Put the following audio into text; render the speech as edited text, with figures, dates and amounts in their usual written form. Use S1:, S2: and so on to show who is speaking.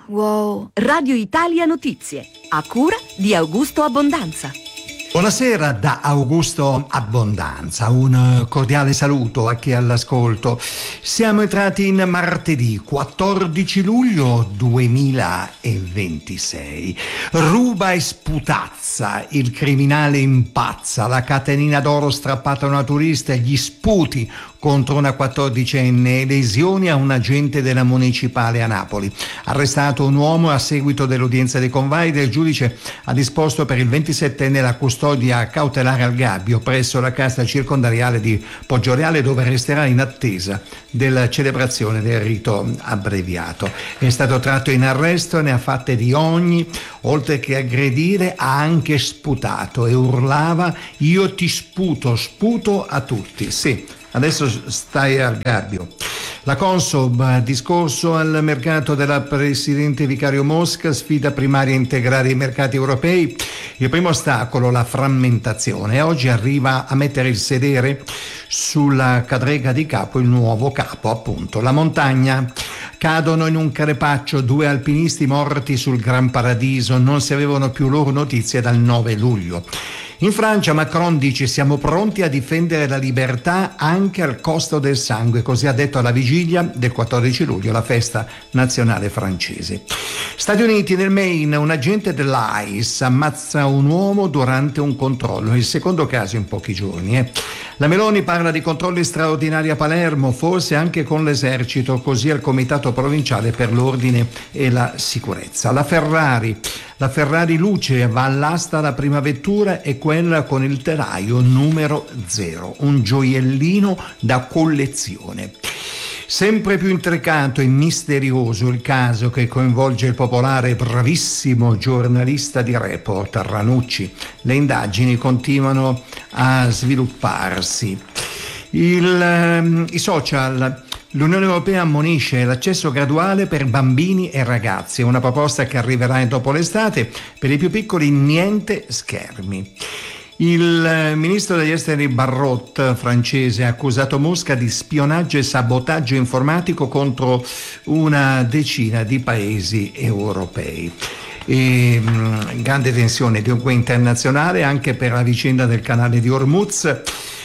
S1: Wow. Radio Italia Notizie, a cura di Augusto Abbondanza.
S2: Buonasera da Augusto Abbondanza, un cordiale saluto a chi è all'ascolto. Siamo entrati in martedì 14 luglio 2026. Ruba e sputazza, il criminale impazza, la catenina d'oro strappata a una turista e gli sputi contro una 14enne e lesioni a un agente della municipale a Napoli. Arrestato un uomo a seguito dell'udienza dei convalidi, il giudice ha disposto per il 27enne la custodia cautelare al gabbio presso la casa circondariale di Poggioreale, dove resterà in attesa della celebrazione del rito abbreviato. È stato tratto in arresto, ne ha fatte di ogni, oltre che aggredire ha anche sputato e urlava: io ti sputo, sputo a tutti. Sì, adesso stai al gabbio. La Consob, discorso al mercato della presidente vicario Mosca, sfida primaria a integrare i mercati europei. Il primo ostacolo, la frammentazione. Oggi arriva a mettere il sedere sulla cadrega di capo il nuovo capo, appunto. La montagna. Cadono in un crepaccio 2 alpinisti morti sul Gran Paradiso, non si avevano più loro notizie dal 9 luglio. In Francia Macron dice: siamo pronti a difendere la libertà anche al costo del sangue, così ha detto alla vigilia del 14 luglio, la festa nazionale francese. Stati Uniti, nel Maine, un agente dell'ICE ammazza un uomo durante un controllo, il secondo caso in pochi giorni. La Meloni parla di controlli straordinari a Palermo, forse anche con l'esercito, così al Comitato Provinciale per l'Ordine e la Sicurezza. La Ferrari Luce va all'asta la prima vettura e quella con il telaio numero 0, un gioiellino da collezione. Sempre più intricato e misterioso il caso che coinvolge il popolare e bravissimo giornalista di Report, Ranucci. Le indagini continuano a svilupparsi. I social. L'Unione Europea ammonisce l'accesso graduale per bambini e ragazzi, una proposta che arriverà dopo l'estate. Per i più piccoli niente schermi. Il ministro degli esteri Barrot, francese, ha accusato Mosca di spionaggio e sabotaggio informatico contro una decina di paesi europei. Grande tensione dunque internazionale anche per la vicenda del canale di Hormuz.